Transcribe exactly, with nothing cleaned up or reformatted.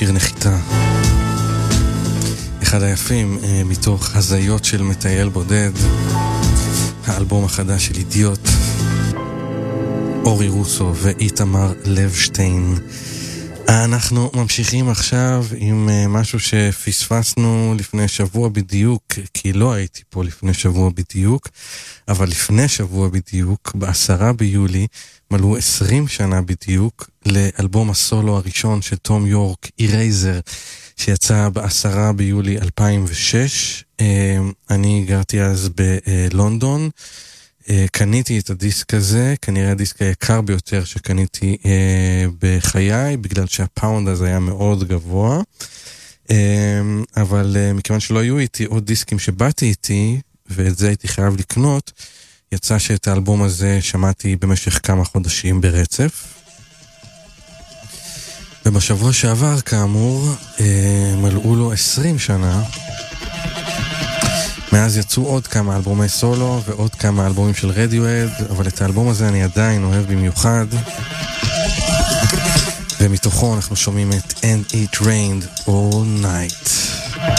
שיר נחיתה. אחד היפים מתוך הזיות של מטייל בודד, האלבום החדש של אידיוט, אורי רוסו ואיתמר לבשטיין. אנחנו ממשיכים עכשיו עם משהו שפספסנו לפני שבוע בדיוק, כי לא הייתי פה לפני שבוע בדיוק, אבל לפני שבוע בדיוק, בעשרה ביולי, מלאו עשרים שנה בדיוק לאלבום הסולו הראשון של תום יורק, אירייזר, שיצא בעשרה ביולי אלפיים ושש. אני גרתי אז בלונדון, קניתי את הדיסק הזה, כנראה הדיסק היקר ביותר שקניתי בחיי, בגלל שהפאונד הזה היה מאוד גבוה, אבל מכיוון שלא היו איתי עוד דיסקים שבאתי איתי, ואת זה הייתי חייב לקנות, יצא שאת האלבום הזה שמעתי במשך כמה חודשים ברצף. ובשבוע שעבר, כאמור, מלאו לו עשרים שנה. מאז יצאו עוד כמה אלבומי סולו ועוד כמה אלבומים של רדיואד, אבל את האלבום הזה אני עדיין אוהב במיוחד. ומתוכו אנחנו שומעים את And It Rained All Night.